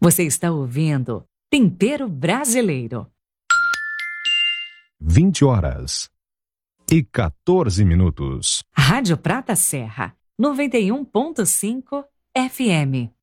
Você está ouvindo Tempero Brasileiro. 20h14. Rádio Prata Serra, 91.5 FM.